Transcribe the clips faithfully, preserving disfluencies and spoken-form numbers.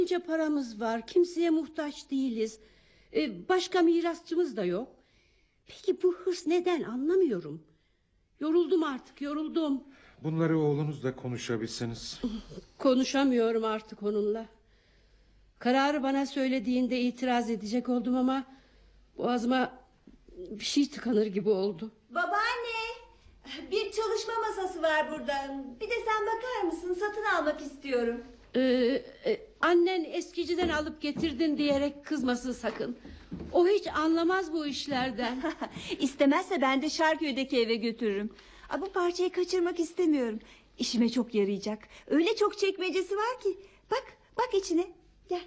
Önce paramız var, kimseye muhtaç değiliz. Ee, başka mirasçımız da yok. Peki bu hırs neden, anlamıyorum. Yoruldum artık, yoruldum. Bunları oğlunuzla konuşabilseniz. Konuşamıyorum artık onunla. Kararı bana söylediğinde itiraz edecek oldum ama boğazıma bir şey tıkanır gibi oldu. Babaanne, bir çalışma masası var burada. Bir de sen bakar mısın? Satın almak istiyorum. Ee, e, annen eskiciden alıp getirdin diyerek kızmasın sakın. O hiç anlamaz bu işlerden. İstemezse ben de Şarköy'deki eve götürürüm. Aa, bu parçayı kaçırmak istemiyorum. İşime çok yarayacak. Öyle çok çekmecesi var ki. Bak, bak içine. Gel.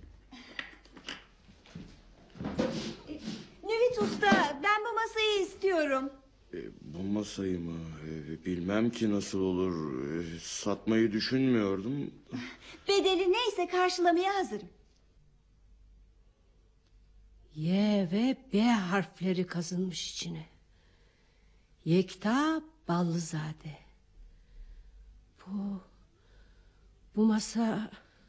E, Nüvit Usta, ben bu masayı istiyorum. E, bu masayı mı? E, bilmem ki nasıl olur. E, satmayı düşünmüyordum. Bedeli neyse karşılamaya hazırım. Y ve B harfleri kazınmış içine. Yekta Ballızade. Bu bu masa.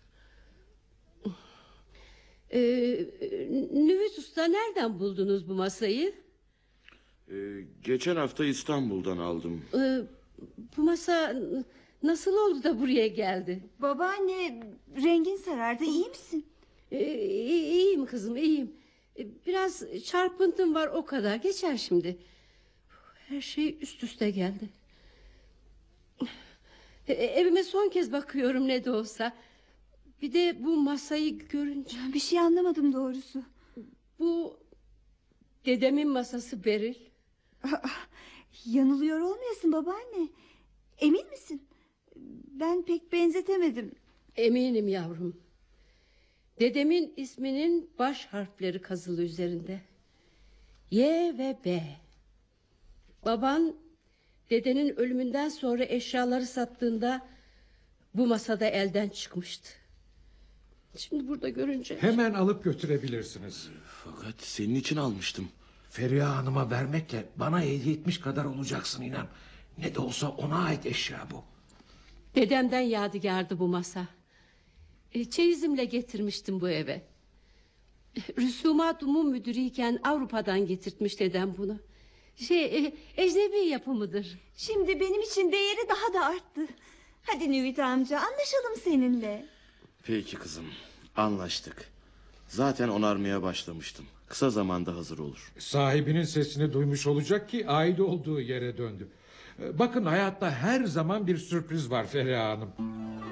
Ee, Nüvit Usta, nereden buldunuz bu masayı? E, geçen hafta İstanbul'dan aldım. Ee, bu masa nasıl oldu da buraya geldi? Babaanne, rengin sarardı, iyi misin? Ee, iyiyim kızım, iyiyim. Ee, Biraz çarpıntım var, o kadar. Geçer şimdi. Her şey üst üste geldi. Ee, Evime son kez bakıyorum ne de olsa. Bir de bu masayı görünce. Bir şey anlamadım doğrusu. Bu dedemin masası Beril. Yanılıyor olmayasın babaanne. Emin misin? Ben pek benzetemedim. Eminim yavrum. Dedemin isminin baş harfleri kazılı üzerinde. Y ve B. Baban dedenin ölümünden sonra eşyaları sattığında bu masada elden çıkmıştı. Şimdi burada görünce... Hemen alıp götürebilirsiniz. Fakat senin için almıştım. Feriha Hanım'a vermekle bana hediye etmiş kadar olacaksın inan. Ne de olsa ona ait eşya bu. Dedemden yadigardı bu masa. E, Çeyizimle getirmiştim bu eve. Rüsumat Umum Müdürüyken Avrupa'dan getirtmiş dedem bunu. Şey, e, ecnebi yapımıdır. Şimdi benim için değeri daha da arttı. Hadi Nüvit amca, anlaşalım seninle. Peki kızım, anlaştık. Zaten onarmaya başlamıştım. Kısa zamanda hazır olur. Sahibinin sesini duymuş olacak ki ait olduğu yere döndü. Bakın, hayatta her zaman bir sürpriz var Feriha Hanım.